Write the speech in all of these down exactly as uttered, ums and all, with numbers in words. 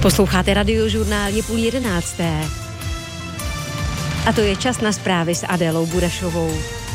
Posloucháte Radiožurnál, je půl jedenácté. A to je čas na zprávy s Adélou Burešovou.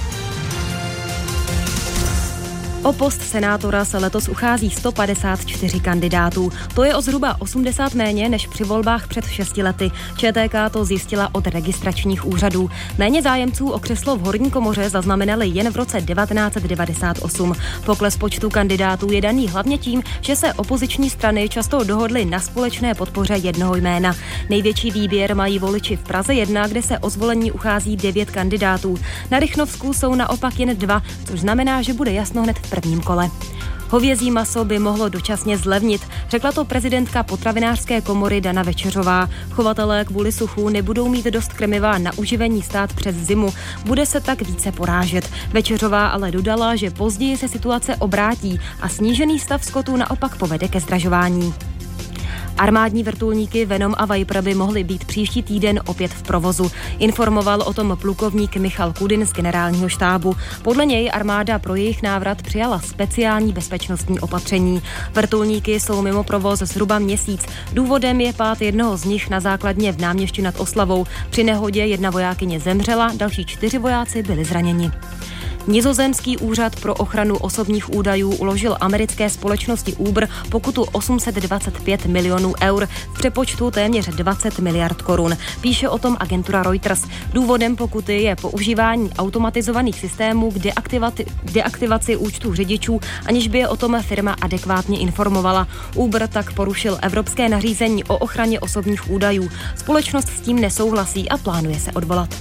O post senátora se letos uchází sto padesát čtyři kandidátů. To je o zhruba osmdesát méně než při volbách před šesti lety. ČTK to zjistila od registračních úřadů. Méně zájemců o křeslo v horní komoře zaznamenali jen v roce devatenáct set devadesát osm. Pokles počtu kandidátů je daný hlavně tím, že se opoziční strany často dohodly na společné podpoře jednoho jména. Největší výběr mají voliči v Praze jedna, kde se o zvolení uchází devět kandidátů. Na Rychnovsku jsou naopak jen dva, což znamená, že bude jasno hned v prvním kole. Hovězí maso by mohlo dočasně zlevnit, řekla to prezidentka potravinářské komory Dana Večeřová. Chovatelé kvůli suchu nebudou mít dost krmiva na uživení stát přes zimu, bude se tak více porážet. Večeřová ale dodala, že později se situace obrátí a snížený stav skotu naopak povede ke zdražování. Armádní vrtulníky Venom a Viper by mohly být příští týden opět v provozu. Informoval o tom plukovník Michal Kudin z generálního štábu. Podle něj armáda pro jejich návrat přijala speciální bezpečnostní opatření. Vrtulníky jsou mimo provoz zhruba měsíc. Důvodem je pád jednoho z nich na základně v Náměšti nad Oslavou. Při nehodě jedna vojákyně zemřela, další čtyři vojáci byli zraněni. Nizozemský úřad pro ochranu osobních údajů uložil americké společnosti Uber pokutu osm set dvacet pět milionů eur, v přepočtu téměř dvacet miliard korun. Píše o tom agentura Reuters. Důvodem pokuty je používání automatizovaných systémů k deaktivaci, deaktivaci účtů řidičů, aniž by je o tom firma adekvátně informovala. Uber tak porušil evropské nařízení o ochraně osobních údajů. Společnost s tím nesouhlasí a plánuje se odvolat.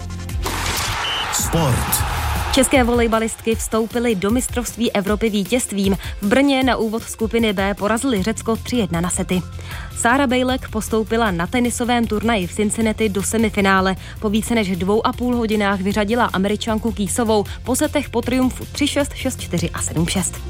Sport. České volejbalistky vstoupily do mistrovství Evropy vítězstvím. V Brně na úvod skupiny B porazili Řecko tři jedna na sety. Sára Bejlek postoupila na tenisovém turnaji v Cincinnati do semifinále. Po více než dvou a půl hodinách vyřadila Američanku Kýsovou po setech po triumfu tři šest, šest čtyři a sedm šest.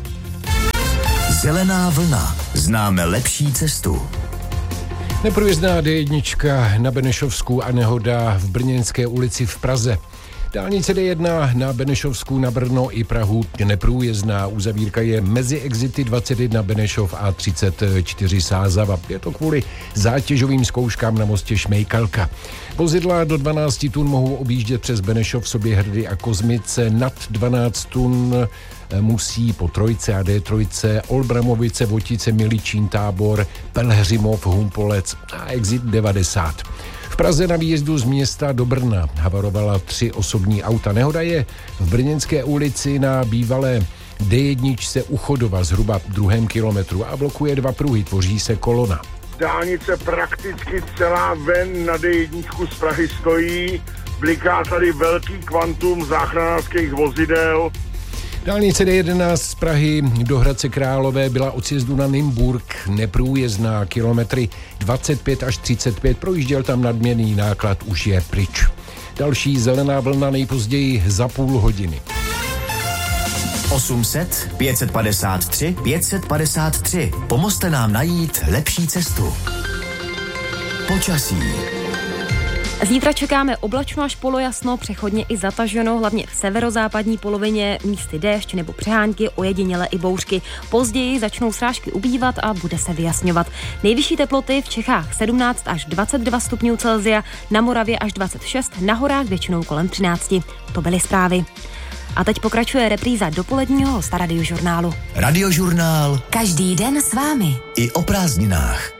Zelená vlna. Známe lepší cestu. Neprůjezdná dé jedna na Benešovsku a nehoda v Brněnské ulici v Praze. Dálnice dé jedna na Benešovsku, na Brno i Prahu neprůjezdná. Uzavírka je mezi exity dvacet jedna Benešov a třicet čtyři Sázava. Je to kvůli zátěžovým zkouškám na mostě Šmejkalka. Vozidla do dvanáct tun mohou objíždět přes Benešov, Soběhrady a Kozmice. Nad dvanáct tun musí po Trojce a dé tři, Olbramovice, Votice, Miličín, Tábor, Pelhřimov, Humpolec a exit devadesát. V Praze na výjezdu z města do Brna havarovala tři osobní auta. Nehoda je v Brněnské ulici na bývalé dé jedna u Chodova, zhruba v druhém kilometru, a blokuje dva pruhy, tvoří se kolona. Dálnice prakticky celá ven na dé jedna z Prahy stojí, bliká tady velký kvantum záchranářských vozidel. Dálnice dé jedenáct z Prahy do Hradce Králové byla od sjezdu na Nymburk neprůjezdná, kilometry dvacet pět až třicet pět, projížděl tam nadměrný náklad, už je pryč. Další zelená vlna nejpozději za půl hodiny. osm set, pět set padesát tři, pět set padesát tři. Pomozte nám najít lepší cestu. Počasí. Zítra čekáme oblačno až polojasno, přechodně i zataženo, hlavně v severozápadní polovině, místy déšť nebo přehánky, ojediněle i bouřky. Později začnou srážky ubývat a bude se vyjasňovat. Nejvyšší teploty v Čechách sedmnáct až dvacet dva stupňů Celsia, na Moravě až dvacet šest, na horách většinou kolem třináct. To byly zprávy. A teď pokračuje repríza dopoledního hosta Radiožurnálu. Radiožurnál. Každý den s vámi. I o prázdninách.